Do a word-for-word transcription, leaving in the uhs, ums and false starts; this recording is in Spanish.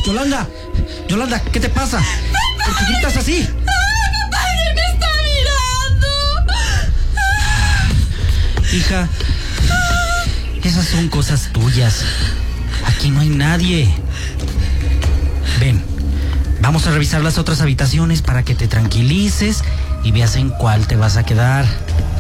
Yolanda, Yolanda, ¿qué te pasa? ¿Por qué gritas así? ¡Mi padre me está mirando! Hija, esas son cosas tuyas. Aquí no hay nadie. Ven, vamos a revisar las otras habitaciones para que te tranquilices y veas en cuál te vas a quedar.